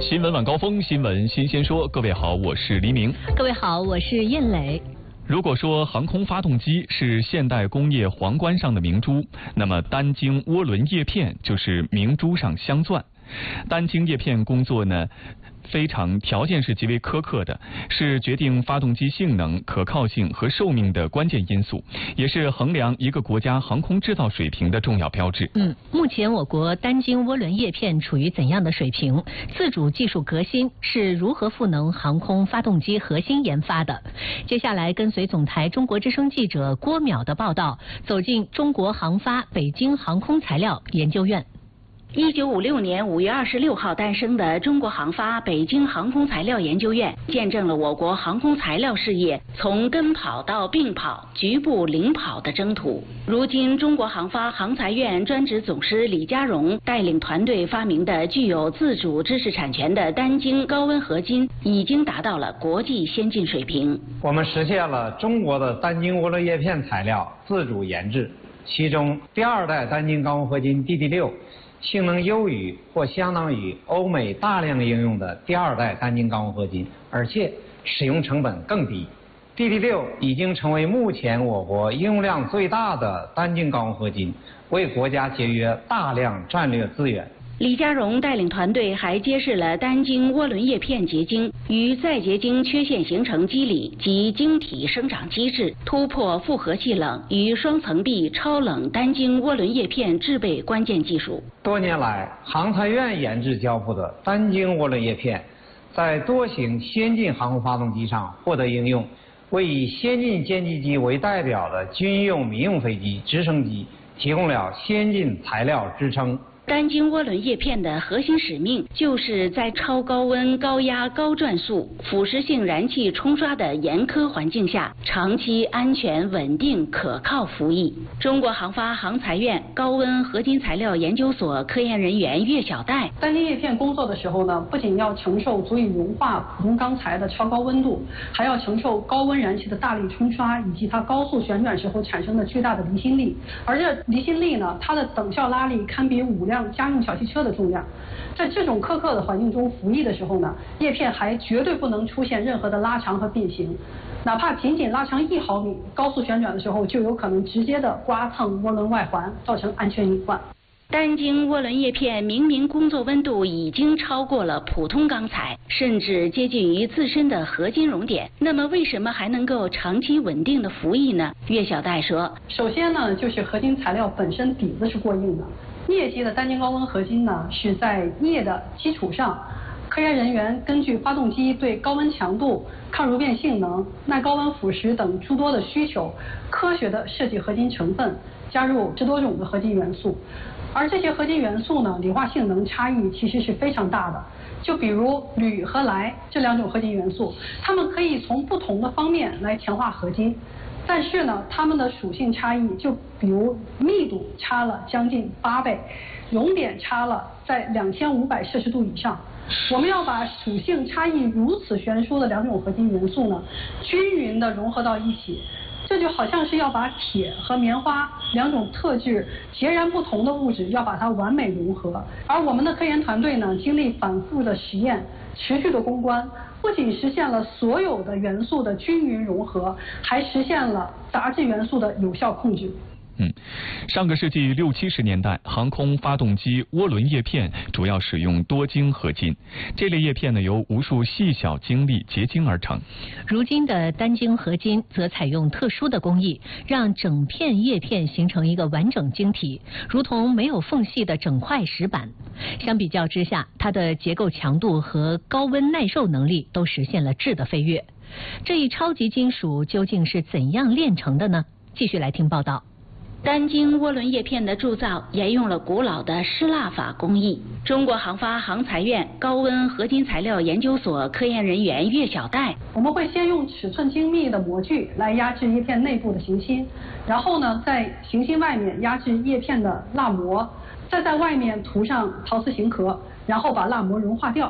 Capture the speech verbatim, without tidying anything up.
新闻晚高峰，新闻新鲜说。各位好，我是黎明。 各位好，我是燕磊。 如果说航空发动机是现代工业皇冠上的明珠，那么单晶涡轮叶片就是明珠上镶钻。单晶叶片工作呢，非常条件是极为苛刻的，是决定发动机性能、可靠性和寿命的关键因素，也是衡量一个国家航空制造水平的重要标志。 嗯，目前我国单晶涡轮叶片处于怎样的水平？自主技术革新是如何赋能航空发动机核心研发的？接下来跟随总台中国之声记者郭淼的报道，走进中国航发北京航空材料研究院。 一九五六年五月二十六号诞生的中国航发北京航空材料研究院，见证了我国航空材料事业从跟跑到并跑、局部领跑的征途。如今，中国航发航材院专职总师李家荣带领团队发明的具有自主知识产权的单晶高温合金，已经达到了国际先进水平。 我们实现了中国的单晶涡轮叶片材料自主研制，其中第二代单晶高温合金 D D 六。性能优于或相当于欧美大量应用的第二代单晶高温合金，而且使用成本更低。D D 六已经成为目前我国应用量最大的单晶高温合金，为国家节约大量战略资源。 李家荣带领团队还揭示了单晶涡轮叶片结晶与再结晶缺陷形成机理及晶体生长机制，突破复合气冷与双层壁超冷单晶涡轮叶片制备关键技术。 多年来，航材院研制交付的单晶涡轮叶片，在多型先进航空发动机上获得应用，为以先进歼击机为代表的军用、民用飞机、直升机提供了先进材料支撑。 单晶涡轮叶片的核心使命，就是在超高温、高压、高转速、腐蚀性燃气冲刷的严苛环境下，长期安全、稳定、可靠服役。中国航发航材院高温合金材料研究所科研人员岳小戴： 单晶叶片工作的时候呢，不仅要承受足以融化普通钢材的超高温度，还要承受高温燃气的大力冲刷，以及它高速旋转时候产生的巨大的离心力。而这离心力呢，它的等效拉力堪比五辆家用小汽车的重量。在这种苛刻的环境中服役的时候呢，叶片还绝对不能出现任何的拉长和变形，哪怕仅仅拉长一毫米，高速旋转的时候就有可能直接的刮蹭涡轮外环，造成安全隐患。 单晶涡轮叶片明明工作温度已经超过了普通钢材，甚至接近于自身的合金熔点，那么为什么还能够长期稳定的服役呢？岳小戴说： 首先呢，就是合金材料本身底子是过硬的。镍基的单晶高温合金呢，是在镍的基础上，科研人员根据发动机对高温强度、抗熔变性能、耐高温腐蚀等诸多的需求，科学的设计合金成分，加入这多种的合金元素。而这些合金元素呢，理化性能差异其实是非常大的。就比如铝和氖这两种合金元素，它们可以从不同的方面来强化合金。但是呢，它们的属性差异，就比如密度差了将近八倍，熔点差了在两千五百摄氏度以上。我们要把属性差异如此悬殊的两种合金元素呢，均匀的融合到一起，这就好像是要把铁和棉花两种特质截然不同的物质，要把它完美融合。而我们的科研团队呢，经历反复的实验，持续的攻关，不仅实现了所有的元素的均匀融合，还实现了杂质元素的有效控制。 嗯，上个世纪六七十年代，航空发动机涡轮叶片主要使用多晶合金，这类叶片呢由无数细小晶粒结晶而成。 如今的单晶合金则采用特殊的工艺，让整片叶片形成一个完整晶体，如同没有缝隙的整块石板。相比较之下，它的结构强度和高温耐受能力都实现了质的飞跃。这一超级金属究竟是怎样炼成的呢？继续来听报道。 单晶涡轮叶片的铸造沿用了古老的失蜡法工艺。中国航发航材院高温合金材料研究所科研人员岳小戴： 我们会先用尺寸精密的模具来压制叶片内部的行芯，然后呢，在行芯外面压制叶片的蜡膜，再在外面涂上陶瓷型壳，然后把蜡膜融化掉。